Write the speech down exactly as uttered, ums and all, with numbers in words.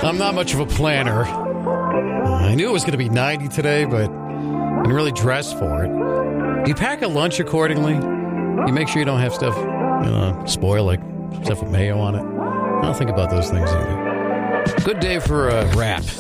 I'm not much of a planner. I knew it was going to be ninety today, but I didn't really dress for it. You pack a lunch accordingly. You make sure you don't have stuff, you know, spoil, like stuff with mayo on it. I don't think about those things either. Good day for a wrap.